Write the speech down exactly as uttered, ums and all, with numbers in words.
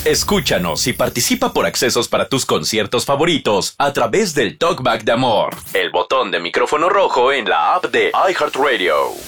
Escúchanos y participa por accesos para tus conciertos favoritos a través del Talkback de Amor, el botón de micrófono rojo en la app de iHeartRadio.